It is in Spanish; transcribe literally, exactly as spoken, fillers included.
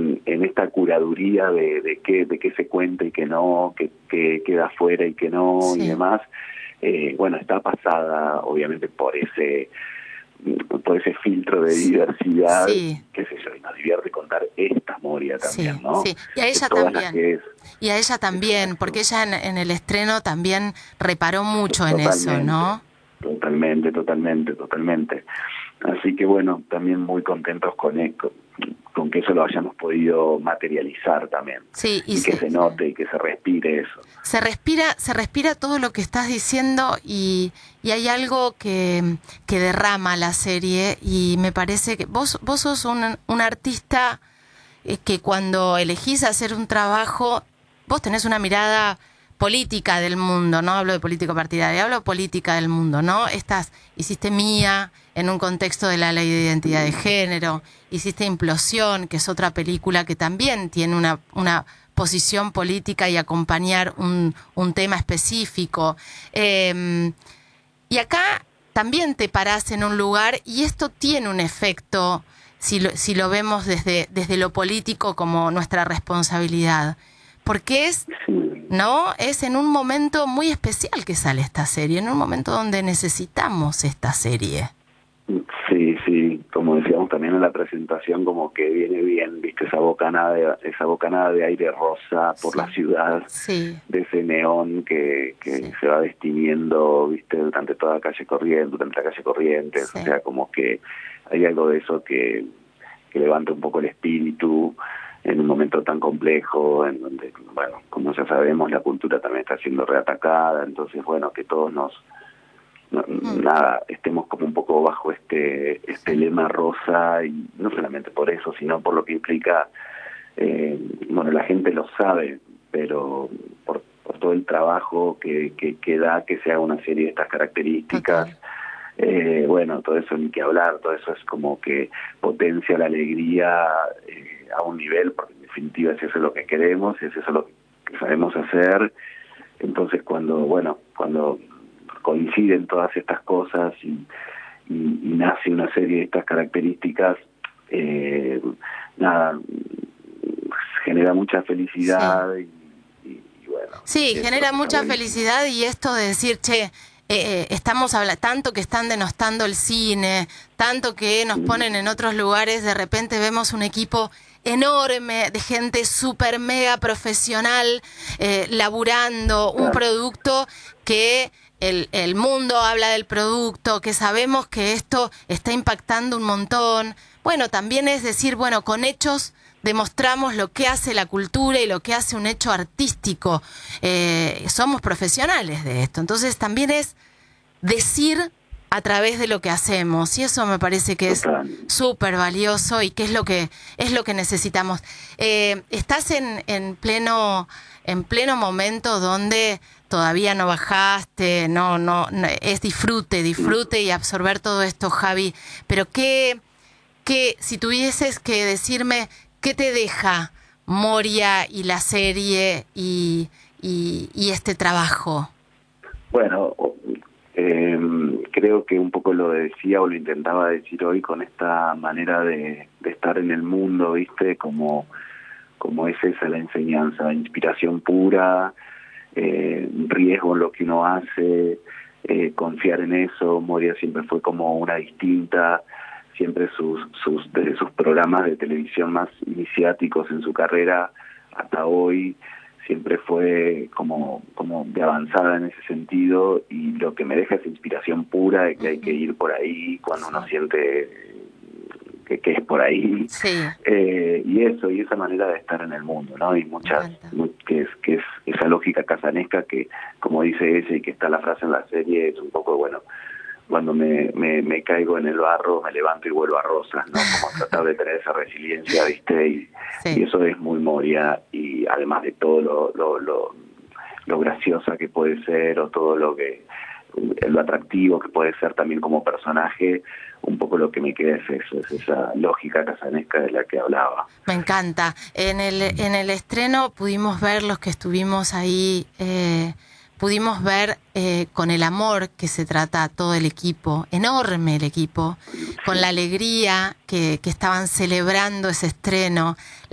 en, en esta curaduría de, de qué de qué se cuenta y qué no, qué, qué queda afuera y qué no, sí. y demás, eh, bueno, está pasada obviamente por ese por ese filtro de diversidad, sí. qué sé yo, y nos divierte contar esta Moria también, sí, ¿no? Sí, y a ella también. Y a ella también, porque ella en, en el estreno también reparó mucho totalmente, en eso, ¿no? Totalmente, totalmente, totalmente. Así que bueno, también muy contentos con, con, con que eso lo hayamos podido materializar también. Sí, y, y se, que se note y que se respire eso. Se respira, se respira todo lo que estás diciendo y, y hay algo que, que derrama la serie y me parece que vos, vos sos un, un artista que cuando elegís hacer un trabajo, vos tenés una mirada política del mundo, no hablo de político partidario, hablo de política del mundo, ¿no? Estás, hiciste Mía en un contexto de la ley de identidad de género, hiciste Implosión, que es otra película que también tiene una, una posición política y acompañar un, un tema específico. Eh, y acá también te parás en un lugar y esto tiene un efecto, si lo, si lo vemos desde, desde lo político como nuestra responsabilidad. Porque es, ¿no? Es en un momento muy especial que sale esta serie, en un momento donde necesitamos esta serie. Sí, sí, como decíamos también en la presentación, como que viene bien, viste, esa bocanada de, esa bocanada de aire rosa por sí. la ciudad, sí. de ese neón que, que sí. se va destiniendo, viste, durante toda la calle Corrientes, durante la calle Corrientes, sí. o sea, como que hay algo de eso que, que levanta un poco el espíritu en un momento tan complejo, en donde, bueno, como ya sabemos, la cultura también está siendo reatacada, entonces, bueno, que todos nos, no, mm. nada, estemos como un poco bajo este este lema rosa, y no solamente por eso, sino por lo que implica, eh, bueno, la gente lo sabe, pero por, por todo el trabajo que, que, que da que se haga una serie de estas características, okay. Eh, bueno, todo eso ni que hablar, todo eso es como que potencia la alegría eh, a un nivel, porque en definitiva si eso es lo que queremos, si eso es lo que sabemos hacer. Entonces cuando, bueno, cuando coinciden todas estas cosas y, y, y nace una serie de estas características, eh, nada, genera mucha felicidad sí. y, y, y bueno. Sí, genera mucha felicidad y esto de decir, che, Eh, estamos hablando tanto que están denostando el cine, tanto que nos ponen en otros lugares, de repente vemos un equipo enorme de gente súper mega profesional eh, laburando un producto que el, el mundo habla del producto, que sabemos que esto está impactando un montón. Bueno, también es decir, bueno, con hechos demostramos lo que hace la cultura y lo que hace un hecho artístico. Eh, somos profesionales de esto. Entonces también es decir a través de lo que hacemos. Y eso me parece que es súper valioso y que es lo que es lo que necesitamos. Eh, estás en, en pleno en pleno momento donde todavía no bajaste, no, no, no es disfrute, disfrute y absorber todo esto, Javi. Pero qué, qué, si tuvieses que decirme ¿qué te deja Moria y la serie y, y, y este trabajo? Bueno, eh, creo que un poco lo decía o lo intentaba decir hoy con esta manera de, de estar en el mundo, ¿viste? Como, como es esa la enseñanza, inspiración pura, eh, riesgo en lo que uno hace, eh, confiar en eso. Moria siempre fue como una distinta, siempre sus, sus desde sus programas de televisión más iniciáticos en su carrera hasta hoy, siempre fue como, como de avanzada en ese sentido, y lo que me deja es inspiración pura de que hay que ir por ahí cuando uno siente que, que es por ahí. Sí. Eh, y eso, y esa manera de estar en el mundo, ¿no? Y muchas, que es, que es esa lógica casanesca que, como dice ese, y que está la frase en la serie, es un poco, bueno, cuando me, me, me caigo en el barro, me levanto y vuelvo a rosas, ¿no? Como tratar de tener esa resiliencia, ¿viste? Y, sí. y eso es muy Moria, y además de todo lo, lo, lo, lo graciosa que puede ser, o todo lo que lo atractivo que puede ser también como personaje, un poco lo que me queda es eso, es esa lógica casanesca de la que hablaba. Me encanta. En el, en el estreno pudimos ver, los que estuvimos ahí, eh, pudimos ver eh, con el amor que se trata todo el equipo, enorme el equipo, con la alegría que, que estaban celebrando ese estreno,